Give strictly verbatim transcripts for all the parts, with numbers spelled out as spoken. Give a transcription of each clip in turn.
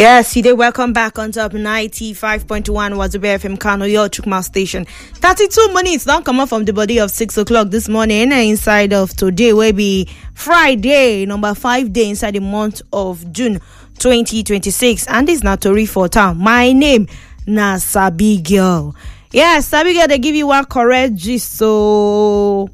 Yes, you did. Welcome back on top ninety-five point one Wazobia F M Kano, your Chukma station. thirty-two minutes don't come up from the body of six o'clock this morning inside of today will be Friday, number five day inside the month of June twenty twenty-six. And this is not Tori for town. My name, na Sabi Girl. Yes, Sabi Girl, they give you one correct gist. So,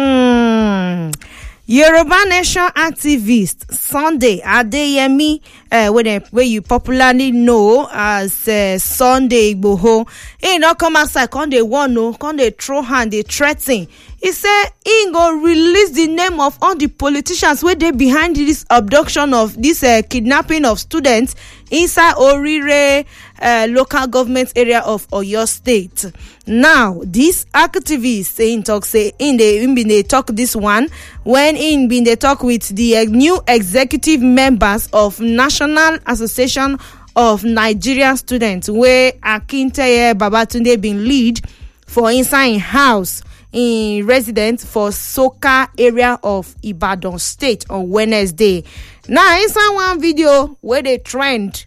hmm... Yoruba Nation activist Sunday Adeyemi, uh, where, where you popularly know as uh, Sunday Igboho, he not come outside, come they want no, come they throw hand, they threaten. He said he go release the name of all the politicians where they behind this abduction of this uh, kidnapping of students inside Orire uh, local government area of Oyo State. Now, this activist in talk say in the in been they talk this one when in been they talk with the uh, new executive members of National Association of Nigerian Students, where Akinteye Babatunde been lead for inside house in residence for Soka area of Ibadan State on Wednesday. Now, inside one video where they trend,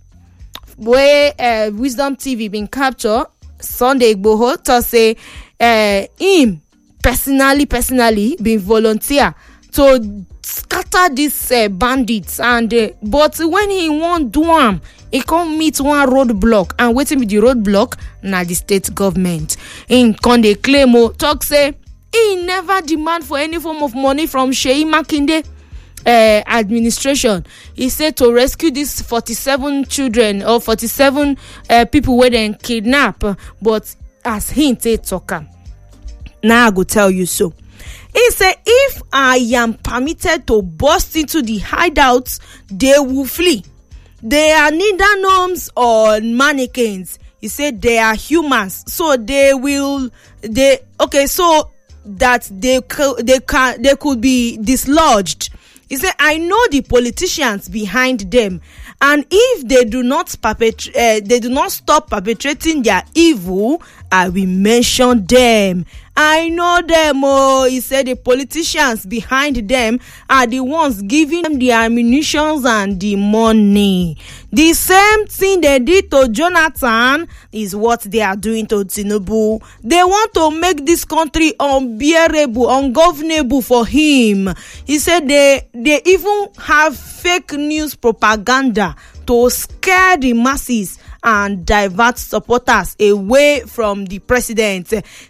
where uh, Wisdom T V been captured, Sunday Igboho to say uh, him personally, personally been volunteer to scatter these uh, bandits, and uh, but when he won't do am, he come meet one roadblock, and waiting with the roadblock na the state government. In con dey claim o talk say he never demand for any form of money from Sheyi Makinde uh, administration. He said to rescue these forty-seven children or forty-seven uh, people where they kidnap, but as him take talk am, now I go tell you so. He said, if I am permitted to burst into the hideouts, they will flee. They are neither gnomes or mannequins. He said they are humans, so they will. They okay, so that they they can they could be dislodged. He said, I know the politicians behind them, and if they do not perpetrate, uh, they do not stop perpetrating their evil, I will mention them. I know them. Oh, he said the politicians behind them are the ones giving them the ammunitions and the money. The same thing they did to Jonathan is what they are doing to Tinubu. They want to make this country unbearable, ungovernable for him. He said they they even have fake news propaganda to scare the masses and divert supporters away from the president.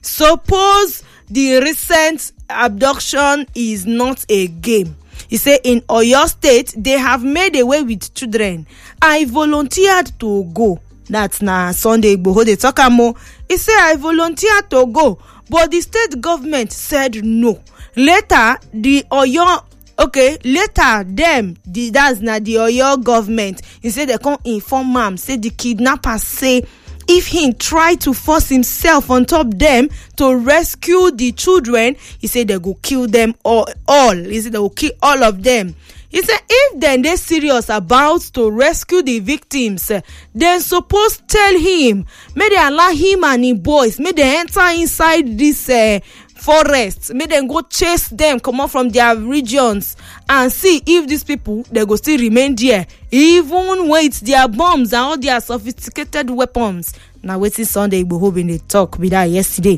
Suppose the recent abduction is not a game. He said in Oyo State, they have made away with children. I volunteered to go. That's na Sunday Igboho they talk more. He said I volunteered to go, but the state government said no. Later, the Oyo Okay, later them, the, that's not the Oyo government. He said they come inform mom, say the kidnappers say if he try to force himself on top them to rescue the children, he said they go kill them all. all. He said they will kill all of them. He said if then they serious about to rescue the victims, then suppose tell him, may they allow him and his boys, may they enter inside this uh, forests, may them go chase them, come out from their regions and see if these people they go still remain there, even when it's their bombs and all their sophisticated weapons. Now waiting Sunday Igboho been they talk with that yesterday.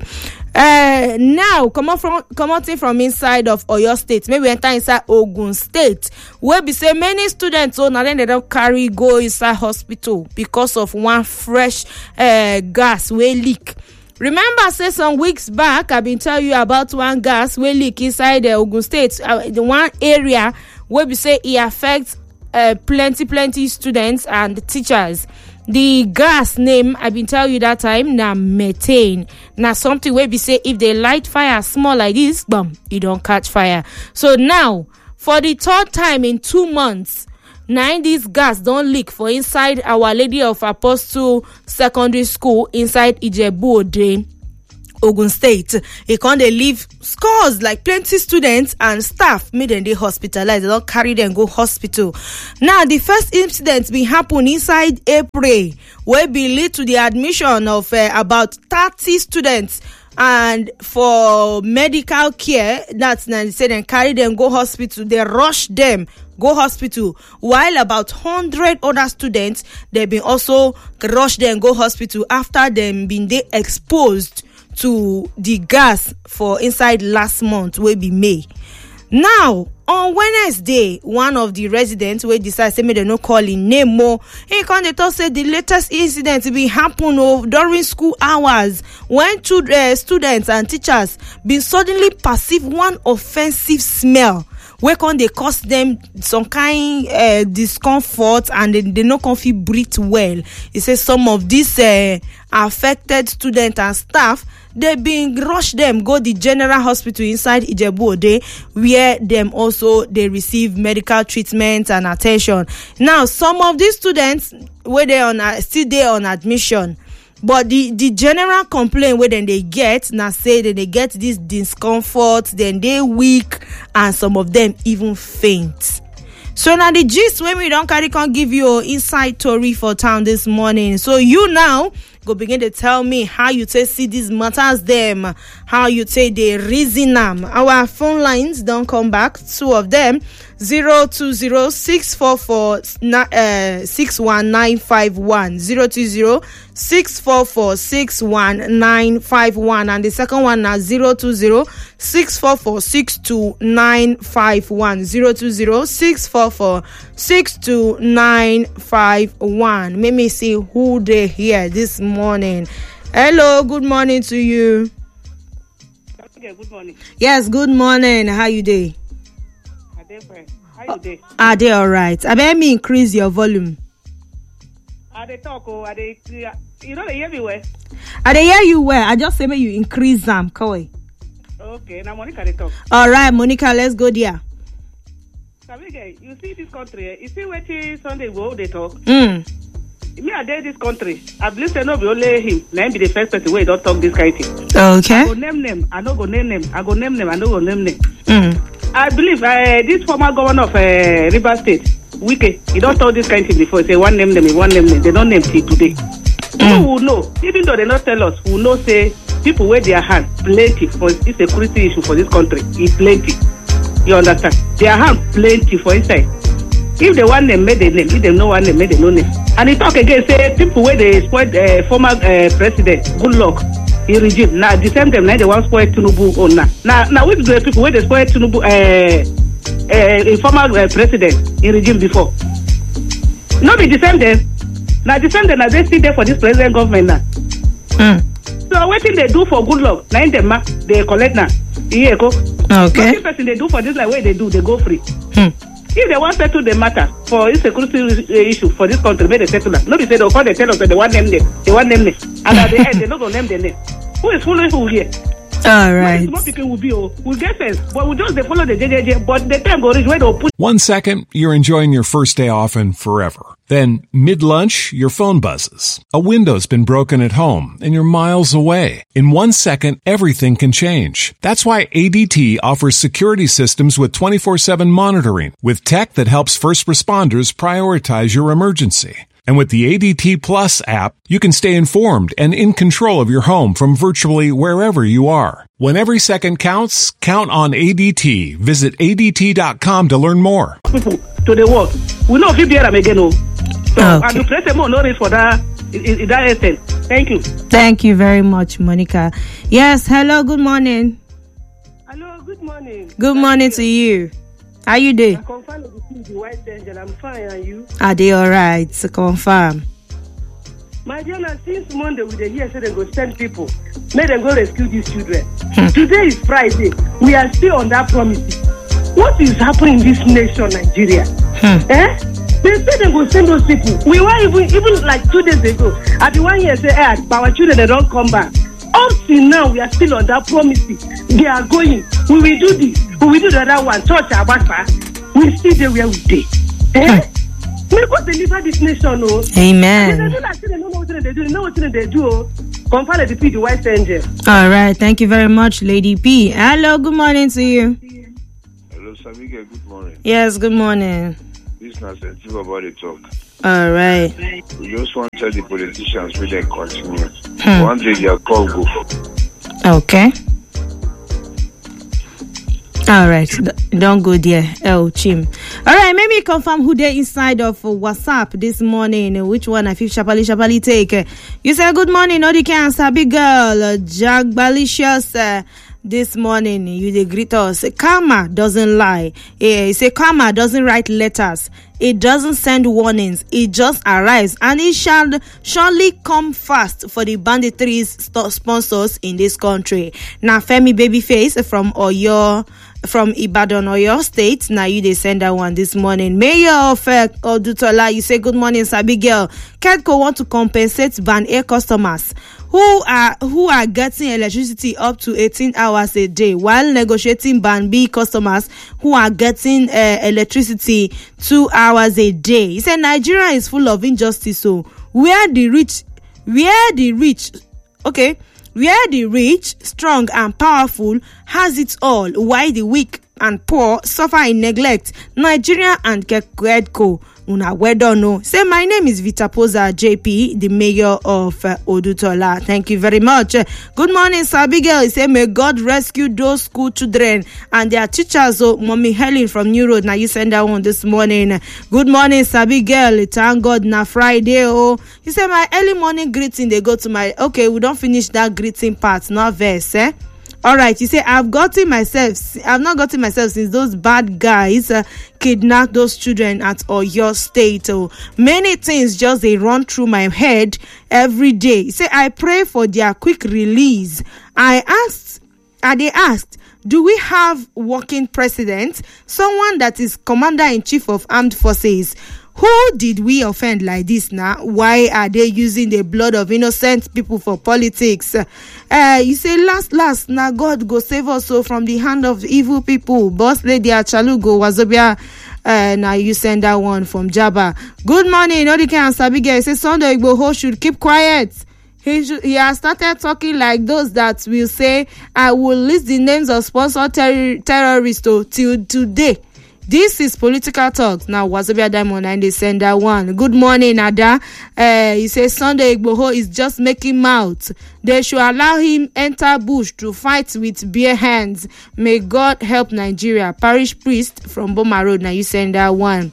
Uh now come out from come out from inside of Oyo State, maybe enter inside Ogun State, where be say many students oh now then they don't carry go inside hospital because of one fresh uh gas wey leak. Remember, say some weeks back, I've been telling you about one gas wey leak inside the Ogun State, uh, the one area where we say it affects uh, plenty, plenty students and teachers. The gas name, I've been telling you that time, na methane. Now something where we say if they light fire small like this, boom, it don't catch fire. So now, for the third time in two months, nine this gas don't leak for inside Our Lady of Apostle Secondary School inside Ijebu-Ode, Ogun State. It can't they leave scores like plenty students and staff made them they hospitalized. They don't carry them go hospital. Now the first incident be happen inside April, where be lead to the admission of uh, about thirty students and for medical care, that's now they say they carry them go hospital, they rush them go hospital, while about one hundred other students, they been also rush them go hospital after them been they exposed to the gas for inside last month will be May. Now on Wednesday, one of the residents wey decide say make dem no call im name more, he come dey talk say the latest incident bin happen oh, during school hours when two uh, students and teachers bin suddenly perceive one offensive smell wey come dey cause dem some kind uh, discomfort, and they, they no come fit breathe well. He say some of these uh, affected students and staff, they been rush them go the general hospital inside Ijebu-Ode, where them also they receive medical treatment and attention. Now some of these students where they on uh, still there on admission, but the the general complaint where then they get now say that they get this discomfort, then they weak, and some of them even faint. So now the gist when we don't carry can give you inside story for town this morning. So you now go begin to tell me how you take see these matters them, how you take the reason them. Our phone lines don't come back, two of them, zero two zero six four four six one nine five one, zero two zero six four four six one nine five one, and the second one now zero two zero six four four six two nine five one, zero two zero six four four six two nine five one. Let me see who they here this morning. Hello, good morning to you. Okay, good morning. Yes, good morning. How you doing? How you doing? Are they all right? I bet me increase your volume. Are they talk or are they? You know they hear me well. Are they hear you well? I just say me you increase them. Koi. Okay, now Monica they talk. All right, Monica, let's go there. Sabige, you see this country. You see what Sunday go they talk. Hmm. Me I dare this country. I believe say no be only him. Now be the first person where don't talk this kind of thing. Okay. I go name them. I no go name them. I go name them. I no go name them. Hmm. I believe uh, this former governor of uh, River State, Wike, he don't talk this kind of thing before. He say one name them, one name them. They don't name till today. Mm. People who know, even though they not tell us, who know say people wear their hand plenty for it's a security issue for this country. It's plenty. You understand? Their hand plenty for inside. If they want name, make they name. If they no one name, make they no name. And he talk again, say people where they spoil uh, former uh, president, good luck. In regime now, the same time now they want spoil Tinubu on now. Now, now which the people where they spoil Tinubu, uh, uh, a former uh, president in regime before? Not be the same day. Now the same day now they sit there for this president government now. Mm. So what thing they do for good luck? Now in them they collect now. Yeah, go. Okay. What person they do for this like way they do they go free. Hmm. If they want to settle the matter for insecurity issue for this country, may they settle that. Nobody say they'll call they tell us that they want name them. They want name them. And at the end, they're not going to name their name. Who is following who here? All right. More people will be, oh, we'll get sense. But we just they follow the J J J. But the time go reach where they'll put. One second, you're enjoying your first day off and forever. Then, mid-lunch, your phone buzzes. A window's been broken at home, and you're miles away. In one second, everything can change. That's why A D T offers security systems with twenty-four seven monitoring, with tech that helps first responders prioritize your emergency. And with the A D T Plus app, you can stay informed and in control of your home from virtually wherever you are. When every second counts, count on A D T. Visit A D T dot com to learn more. People to the world. We know if you bear them again, oh. So, okay. and the president more knowledge for that, in, in that extent. Thank you. Thank you very much, Monica. Yes, hello, good morning. Hello, good morning. Good Thank morning you. to you. How you doing? I confirm the White Angel. I'm fine, and you? Are they all right? So confirm. My dear, since Monday we dey hear say they go send people, make them go rescue these children. Hmm. Today is Friday. We are still on that promise. What is happening in this nation, Nigeria? Hmm. Eh? They say they go send those people. We were even even like two days ago. At the one year say, hey, our children they don't come back. Up till now, we are still on that promise. They are going. We will do this. We will do the other one. Church Abasa. We still there where we stay. Eh? Hmm. May God deliver this nation, oh. Amen. They do like they don't know what they do. They know what they do. Oh. Confirm the P, the White Angel. All right. Thank you very much, Lady P. Hello. Good morning to you. Hello, Samika. Good morning. Yes. Good morning. This is not sensitive about the talk. All right. We just want to tell the politicians we then continue. Hmm. One day their call go. Okay. All right, don't go there. Oh, Chim. All right, maybe confirm who they inside of WhatsApp this morning. Which one I feel sharply, sharply take? You say good morning, Odike and Sabi girl, Jack Balicious. Uh, this morning, you they greet us. Karma doesn't lie. Yeah, you say karma doesn't write letters. It doesn't send warnings. It just arrives, and it shall surely come fast for the banditries st- sponsors in this country. Now, Femi Babyface from Oyo, from Ibadan, Oyo State. Now, you they send that one this morning. Mayor of uh, Odutola, you say good morning, Sabi girl. Kedco want to compensate Ban Air customers who are who are getting electricity up to eighteen hours a day, while negotiating Ban B customers who are getting uh, electricity two hours a day. He said Nigeria is full of injustice. So where the rich, where the rich, okay, where the rich, strong and powerful has it all, while the weak and poor suffer in neglect. Nigeria and Kedco. Una well done. No. Say my name is Vita Poza J P, the mayor of uh, Odutola. Thank you very much. Uh, good morning, Sabigel. He say may God rescue those school children and their teachers. Oh, Mommy Helen from New Road. Now you send that one this morning. Good morning, Sabigel. Thank God na Friday. Oh, you say my early morning greeting. They go to my okay. We don't finish that greeting part. Not verse. Eh? All right, you say I've gotten myself. I've not gotten myself since those bad guys uh, kidnapped those children at Oyo State. Oh, many things just they run through my head every day. You say I pray for their quick release. I asked, and they asked, do we have working president, someone that is commander in chief of armed forces? Who did we offend like this now? Why are they using the blood of innocent people for politics? Uh, you say, last, last, now God go save us so from the hand of evil people. Boss Lady Achalugo, Wazobia, uh, now you send that one from Jabba. Good morning, Odike and Sabiga. Say Sunday Igboho should keep quiet. He, should, he has started talking like those that will say, I will list the names of sponsored ter- terrorists oh, till today. This is political talk. Now, Wazobia Diamond and they send that one. Good morning, Ada. Uh, he says Sunday Igboho is just making mouth. They should allow him enter bush to fight with bare hands. May God help Nigeria. Parish priest from Boma Road. Now you send that one.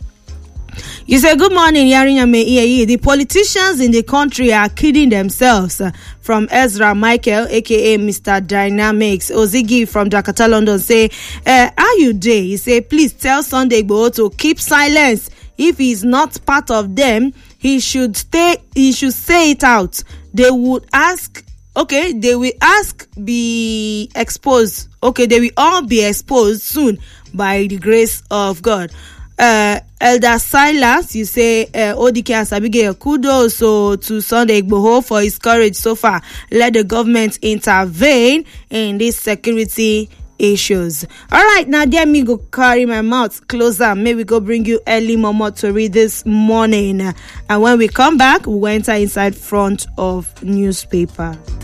You say, good morning, Yarinya. The politicians in the country are kidding themselves. From Ezra Michael, aka Mister Dynamics. Ozigi from Jakarta, London, say, uh, are you there? He say, please tell Sunday Igboho to keep silence. If he's not part of them, he should stay, he should say it out. They would ask, okay, they will ask, be exposed. Okay, they will all be exposed soon by the grace of God. Uh, Elder Silas, you say, uh, Odike and Sabige, kudos so to Sunday Igboho for his courage so far. Let the government intervene in these security issues. All right, now let me go carry my mouth closer. Maybe go bring you early Momo to read this morning. And when we come back, we'll enter inside front of newspaper.